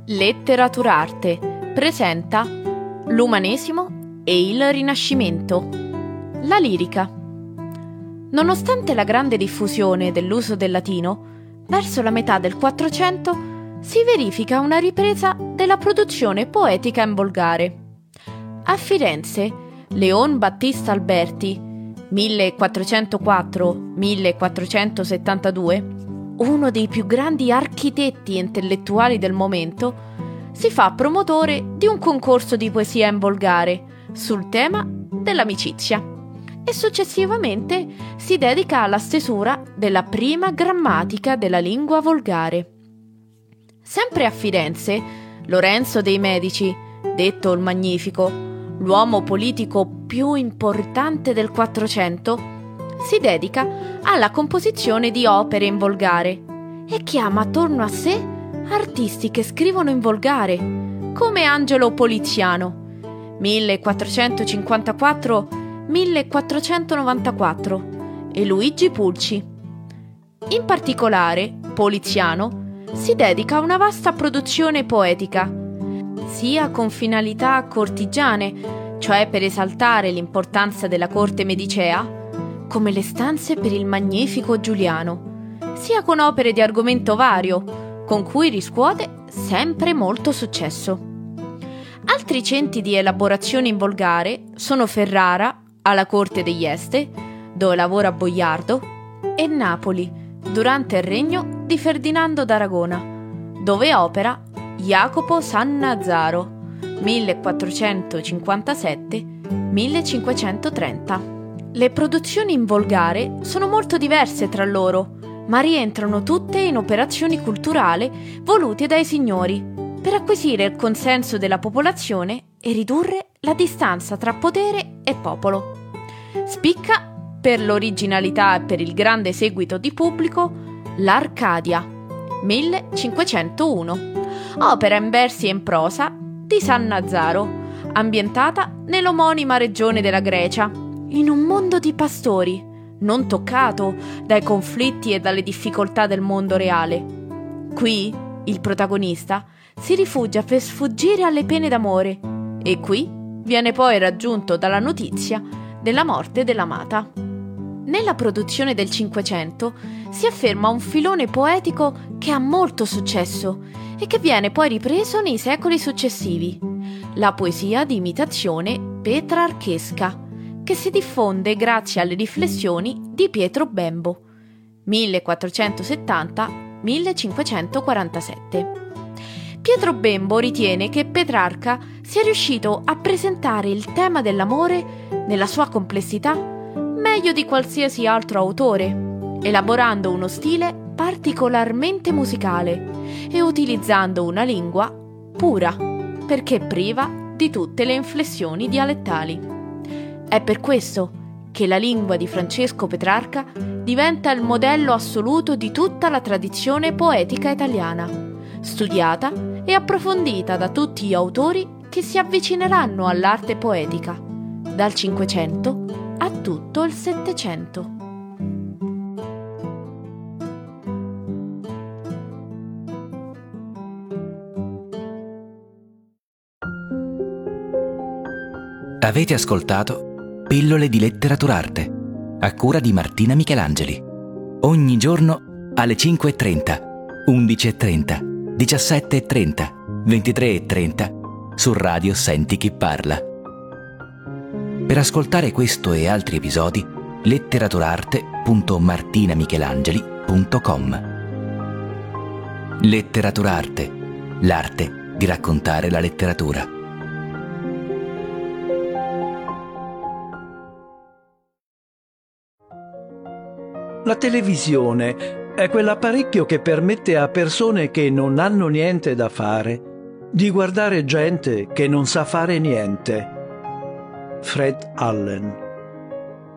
Letteraturarte presenta l'umanesimo e il Rinascimento. La lirica. Nonostante la grande diffusione dell'uso del latino, verso la metà del Quattrocento si verifica una ripresa della produzione poetica in volgare. A Firenze, Leon Battista Alberti, 1404-1472, uno dei più grandi architetti intellettuali del momento, si fa promotore di un concorso di poesia in volgare sul tema dell'amicizia e successivamente si dedica alla stesura della prima grammatica della lingua volgare. Sempre a Firenze, Lorenzo dei Medici, detto il Magnifico, l'uomo politico più importante del Quattrocento, si dedica alla composizione di opere in volgare e chiama attorno a sé artisti che scrivono in volgare, come Angelo Poliziano, 1454-1494, e Luigi Pulci. In particolare, Poliziano si dedica a una vasta produzione poetica, sia con finalità cortigiane, cioè per esaltare l'importanza della corte medicea, come le stanze per il Magnifico Giuliano, sia con opere di argomento vario, con cui riscuote sempre molto successo. Altri centri di elaborazione in volgare sono Ferrara, alla corte degli Este, dove lavora Boiardo, e Napoli, durante il regno di Ferdinando d'Aragona, dove opera Jacopo Sannazzaro, 1457-1530. Le produzioni in volgare sono molto diverse tra loro, ma rientrano tutte in operazioni culturali volute dai signori per acquisire il consenso della popolazione e ridurre la distanza tra potere e popolo. Spicca, per l'originalità e per il grande seguito di pubblico, l'Arcadia, 1501, opera in versi e in prosa di Sannazzaro, ambientata nell'omonima regione della Grecia, in un mondo di pastori, non toccato dai conflitti e dalle difficoltà del mondo reale. Qui il protagonista si rifugia per sfuggire alle pene d'amore e qui viene poi raggiunto dalla notizia della morte dell'amata. Nella produzione del Cinquecento si afferma un filone poetico che ha molto successo e che viene poi ripreso nei secoli successivi, la poesia di imitazione petrarchesca, che si diffonde grazie alle riflessioni di Pietro Bembo, 1470-1547. Pietro Bembo ritiene che Petrarca sia riuscito a presentare il tema dell'amore nella sua complessità meglio di qualsiasi altro autore, elaborando uno stile particolarmente musicale e utilizzando una lingua pura, perché priva di tutte le inflessioni dialettali. È per questo che la lingua di Francesco Petrarca diventa il modello assoluto di tutta la tradizione poetica italiana, studiata e approfondita da tutti gli autori che si avvicineranno all'arte poetica, dal Cinquecento a tutto il Settecento. Avete ascoltato Pillole di Letteraturarte, a cura di Martina Michelangeli. Ogni giorno alle 5:30, 11:30, 17:30, 23:30 su Radio Senti Chi Parla. Per ascoltare questo e altri episodi, letteraturarte.martinamichelangeli.com. Letteraturarte, l'arte di raccontare la letteratura. La televisione è quell'apparecchio che permette a persone che non hanno niente da fare di guardare gente che non sa fare niente. Fred Allen.